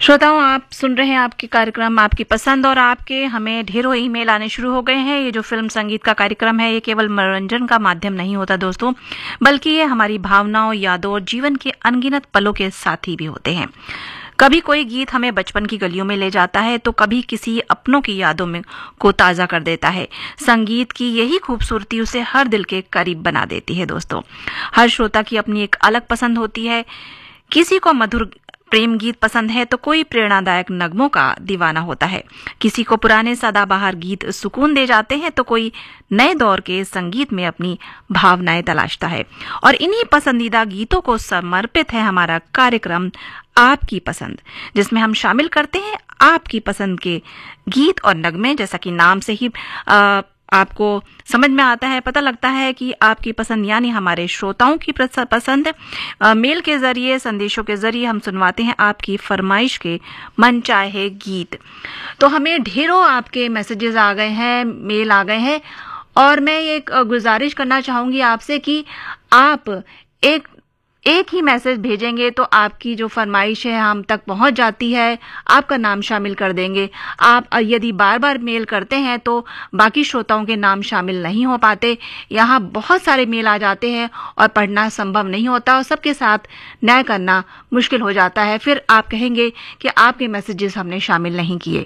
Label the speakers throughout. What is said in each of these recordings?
Speaker 1: श्रोताओं, आप सुन रहे हैं आपके कार्यक्रम आपकी पसंद और आपके हमें ढेरों ईमेल आने शुरू हो गए हैं। ये जो फिल्म संगीत का कार्यक्रम है, ये केवल मनोरंजन का माध्यम नहीं होता दोस्तों, बल्कि ये हमारी भावनाओं, यादों और जीवन के अनगिनत पलों के साथी भी होते हैं। कभी कोई गीत हमें बचपन की गलियों में ले जाता है तो कभी किसी अपनों की यादों में को ताजा कर देता है। संगीत की यही खूबसूरती उसे हर दिल के करीब बना देती है दोस्तों। हर श्रोता की अपनी एक अलग पसंद होती है। किसी को मधुर प्रेम गीत पसंद है तो कोई प्रेरणादायक नगमों का दीवाना होता है। किसी को पुराने सदाबहार गीत सुकून दे जाते हैं तो कोई नए दौर के संगीत में अपनी भावनाएं तलाशता है। और इन्हीं पसंदीदा गीतों को समर्पित है हमारा कार्यक्रम आपकी पसंद, जिसमें हम शामिल करते हैं आपकी पसंद के गीत और नगमे। जैसा कि नाम से ही आपको समझ में आता है, पता लगता है कि आपकी पसंद यानी हमारे श्रोताओं की पसंद। मेल के जरिए, संदेशों के जरिए हम सुनवाते हैं आपकी फरमाइश के मनचाहे गीत। तो हमें ढेरों आपके मैसेजेस आ गए हैं, मेल आ गए हैं, और मैं एक गुजारिश करना चाहूंगी आपसे कि आप एक ही मैसेज भेजेंगे तो आपकी जो फरमाइश है हम तक पहुंच जाती है, आपका नाम शामिल कर देंगे। आप यदि बार बार मेल करते हैं तो बाकी श्रोताओं के नाम शामिल नहीं हो पाते। यहाँ बहुत सारे मेल आ जाते हैं और पढ़ना संभव नहीं होता और सबके साथ न्याय करना मुश्किल हो जाता है। फिर आप कहेंगे कि आपके मैसेजेस हमने शामिल नहीं किए।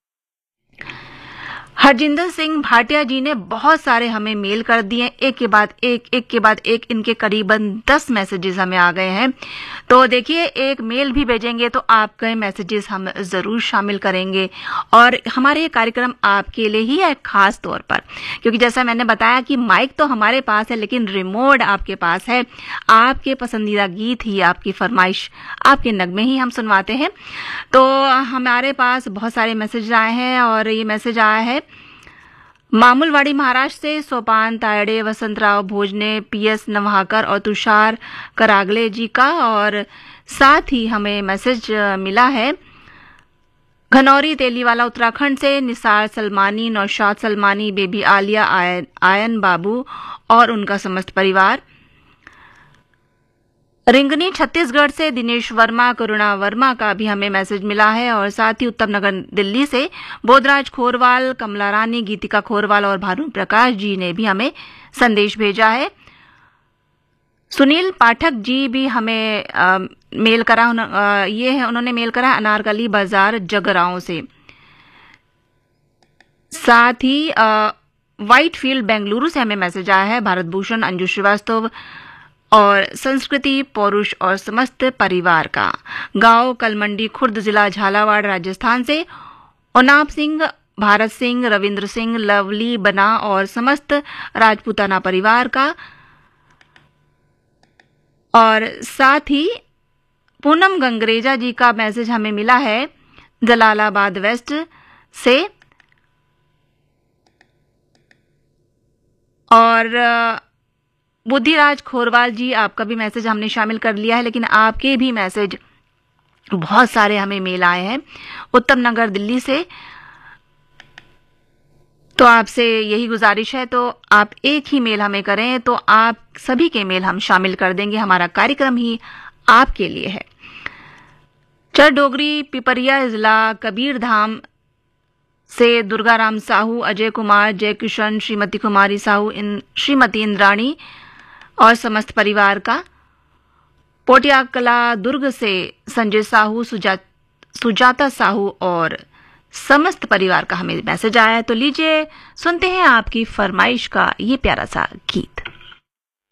Speaker 1: हरजिंदर सिंह भाटिया जी ने बहुत सारे हमें मेल कर दिए, एक के बाद एक, इनके करीबन 10 मैसेजेस हमें आ गए हैं। तो देखिए, एक मेल भी भेजेंगे तो आपके मैसेजेस हम जरूर शामिल करेंगे और हमारे ये कार्यक्रम आपके लिए ही है खास तौर पर, क्योंकि जैसा मैंने बताया कि माइक तो हमारे पास है लेकिन रिमोट आपके पास है। आपके पसंदीदा गीत ही, आपकी फरमाइश, आपके नगमे ही हम सुनवाते हैं। तो हमारे पास बहुत सारे मैसेज आए हैं और ये मैसेज आया है मामूलवाड़ी महाराष्ट्र से सोपान तायड़े, वसंतराव भोजने, पीएस नवाकर और तुषार करागले जी का। और साथ ही हमें मैसेज मिला है घनौरी तेलीवाला उत्तराखंड से निसार सलमानी, नौशाद सलमानी, बेबी आलिया, आयन बाबू और उनका समस्त परिवार। रिंगनी छत्तीसगढ़ से दिनेश वर्मा, करुणा वर्मा का भी हमें मैसेज मिला है। और साथ ही उत्तम नगर दिल्ली से बोधराज खोरवाल, कमला रानी, गीतिका खोरवाल और भानु प्रकाश जी ने भी हमें संदेश भेजा है। सुनील पाठक जी भी हमें मेल करा, उन्होंने मेल करा अनारकली बाजार जगरांव से। साथ ही व्हाइटफील्ड बेंगलुरु से हमें मैसेज आया है भारत भूषण, अंजू श्रीवास्तव और संस्कृति पौरुष और समस्त परिवार का। गांव कलमंडी खुर्द, जिला झालावाड़, राजस्थान से उनाब सिंह, भारत सिंह, रविंद्र सिंह, लवली बना और समस्त राजपूताना परिवार का। और साथ ही पूनम गंगरेजा जी का मैसेज हमें मिला है जलालाबाद वेस्ट से। और बुद्धिराज खोरवाल जी, आपका भी मैसेज हमने शामिल कर लिया है, लेकिन आपके भी मैसेज बहुत सारे हमें मेल आए हैं उत्तम नगर दिल्ली से। तो आपसे यही गुजारिश है, तो आप एक ही मेल हमें करें तो आप सभी के मेल हम शामिल कर देंगे। हमारा कार्यक्रम ही आपके लिए है। चर डोगरी पिपरिया जिला कबीरधाम से दुर्गाराम साहू, अजय कुमार, जय किशन, श्रीमती कुमारी साहू, श्रीमती इंद्राणी और समस्त परिवार का। पोटिया कला दुर्ग से संजय साहू, सुजाता साहू और समस्त परिवार का हमें मैसेज आया है। तो लीजिए सुनते हैं आपकी फरमाइश का ये प्यारा सा गीत।